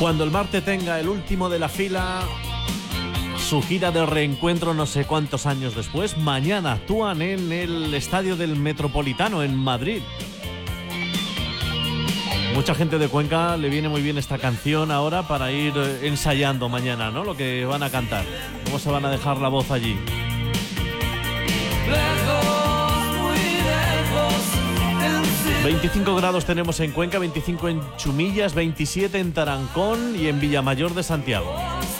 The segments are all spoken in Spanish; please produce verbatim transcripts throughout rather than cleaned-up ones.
Cuando el Marte tenga el último de la fila, su gira de reencuentro no sé cuántos años después, mañana actúan en el Estadio del Metropolitano en Madrid. Mucha gente de Cuenca le viene muy bien esta canción ahora para ir ensayando mañana, ¿no? Lo que van a cantar, cómo se van a dejar la voz allí. veinticinco grados tenemos en Cuenca, veinticinco en Chumillas, veintisiete en Tarancón y en Villamayor de Santiago.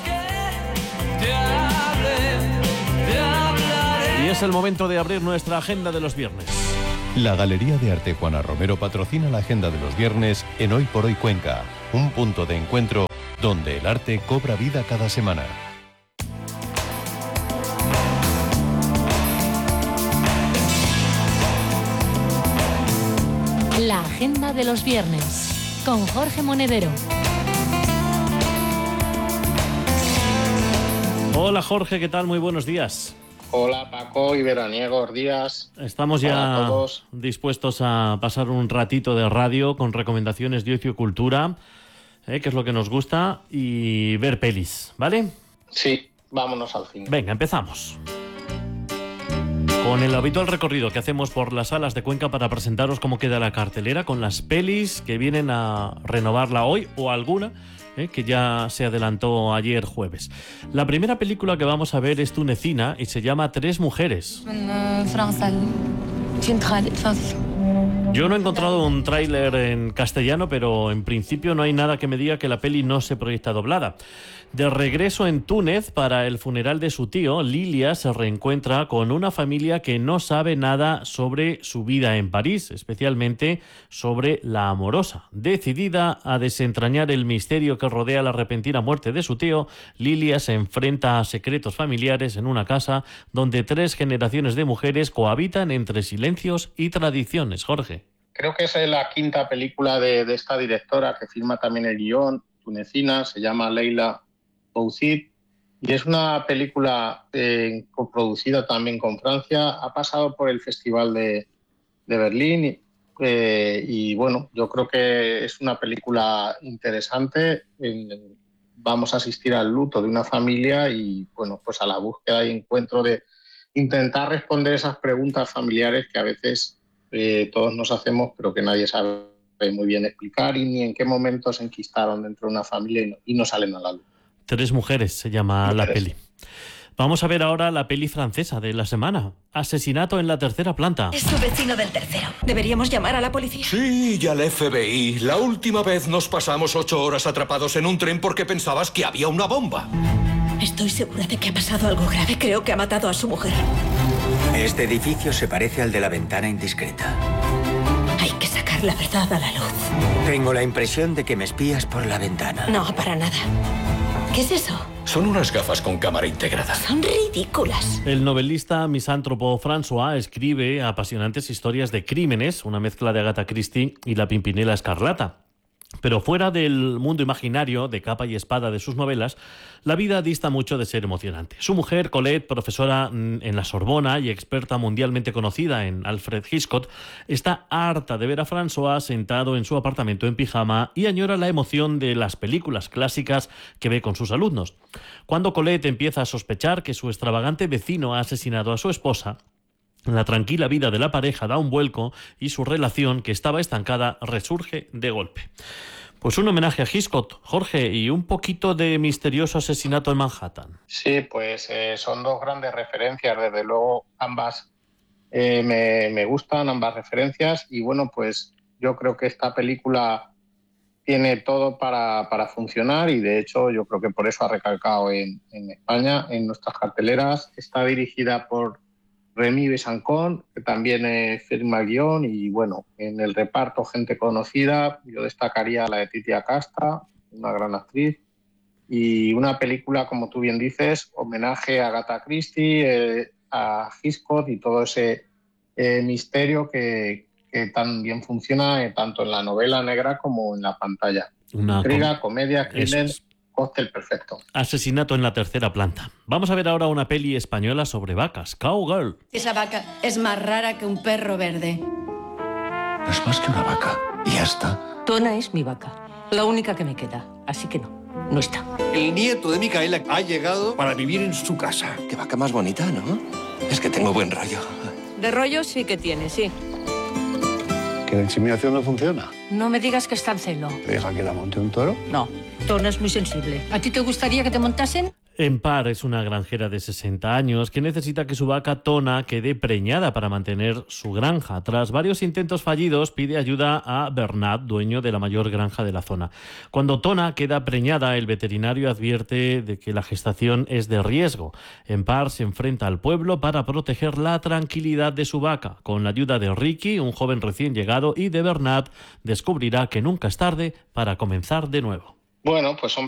Y es el momento de abrir nuestra agenda de los viernes. La Galería de Arte Juana Romero patrocina la agenda de los viernes en Hoy por Hoy Cuenca, un punto de encuentro donde el arte cobra vida cada semana. La agenda de los viernes con Jorge Monedero. Hola Jorge, ¿qué tal? Muy buenos días. Hola Paco y veraniegos días. Estamos ya dispuestos a pasar un ratito de radio con recomendaciones de ocio y cultura, ¿eh? Que es lo que nos gusta, y ver pelis, ¿vale? Sí, vámonos al cine. Venga, empezamos. Con el habitual recorrido que hacemos por las salas de Cuenca para presentaros cómo queda la cartelera, con las pelis que vienen a renovarla hoy o alguna ¿eh? que ya se adelantó ayer jueves. La primera película que vamos a ver es tunecina y se llama Tres mujeres. Yo no he encontrado un tráiler en castellano, pero en principio no hay nada que me diga que la peli no se proyecta doblada. De regreso en Túnez para el funeral de su tío, Lilia se reencuentra con una familia que no sabe nada sobre su vida en París, especialmente sobre la amorosa. Decidida a desentrañar el misterio que rodea la repentina muerte de su tío, Lilia se enfrenta a secretos familiares en una casa donde tres generaciones de mujeres cohabitan entre silencios y tradiciones. Jorge. Creo que es la quinta película de, de esta directora que firma también el guión, tunecina, se llama Leila Bouzid, y es una película eh, coproducida también con Francia. Ha pasado por el Festival de, de Berlín eh, y bueno, yo creo que es una película interesante. En, en, vamos a asistir al luto de una familia y bueno, pues a la búsqueda y encuentro de intentar responder esas preguntas familiares que a veces eh, todos nos hacemos, pero que nadie sabe muy bien explicar y ni en qué momento se enquistaron dentro de una familia y no, y no salen a la luz. Tres mujeres se llama Mujeres. La peli. Vamos a ver ahora la peli francesa de la semana. Asesinato en la tercera planta. Es su vecino del tercero. ¿Deberíamos llamar a la policía? Sí, y al F B I. La última vez nos pasamos ocho horas atrapados en un tren porque pensabas que había una bomba. Estoy segura de que ha pasado algo grave. Creo que ha matado a su mujer. Este edificio se parece al de la ventana indiscreta. Hay que sacar la verdad a la luz. Tengo la impresión de que me espías por la ventana. No, para nada. ¿Qué es eso? Son unas gafas con cámara integrada. Son ridículas. El novelista misántropo François escribe apasionantes historias de crímenes, una mezcla de Agatha Christie y La Pimpinela Escarlata. Pero fuera del mundo imaginario de capa y espada de sus novelas, la vida dista mucho de ser emocionante. Su mujer, Colette, profesora en la Sorbona y experta mundialmente conocida en Alfred Hitchcock, está harta de ver a François sentado en su apartamento en pijama y añora la emoción de las películas clásicas que ve con sus alumnos. Cuando Colette empieza a sospechar que su extravagante vecino ha asesinado a su esposa, la tranquila vida de la pareja da un vuelco y su relación, que estaba estancada, resurge de golpe. Pues un homenaje a Hitchcock, Jorge, y un poquito de misterioso asesinato en Manhattan. Sí, pues eh, son dos grandes referencias, desde luego ambas eh, me, me gustan, ambas referencias, y bueno, pues yo creo que esta película tiene todo para, para funcionar y de hecho yo creo que por eso ha recalcado en, en España, en nuestras carteleras. Está dirigida por Remy Besancon, que también eh, firma el guión, y bueno, en el reparto gente conocida. Yo destacaría la de Titia Casta, una gran actriz, y una película, como tú bien dices, homenaje a Agatha Christie, eh, a Hitchcock y todo ese eh, misterio que, que tan bien funciona eh, tanto en la novela negra como en la pantalla. Una Intriga, com- comedia, crimen... es. Cóctel perfecto. Asesinato en la tercera planta. Vamos a ver ahora una peli española sobre vacas, Cowgirl. Esa vaca es más rara que un perro verde. No es más que una vaca. Y ya está. Tona es mi vaca. La única que me queda, así que no, no está. El nieto de Micaela ha llegado para vivir en su casa. Qué vaca más bonita, ¿no? Es que tengo buen rollo. De rollo sí que tiene, sí. ¿Que la inseminación no funciona? No me digas que está en celo. ¿Deja que la monte un toro? No, Tona es muy sensible. ¿A ti te gustaría que te montasen? Empar es una granjera de sesenta años que necesita que su vaca Tona quede preñada para mantener su granja. Tras varios intentos fallidos, pide ayuda a Bernat, dueño de la mayor granja de la zona. Cuando Tona queda preñada, el veterinario advierte de que la gestación es de riesgo. Empar se enfrenta al pueblo para proteger la tranquilidad de su vaca. Con la ayuda de Ricky, un joven recién llegado, y de Bernat, descubrirá que nunca es tarde para comenzar de nuevo. Bueno, pues son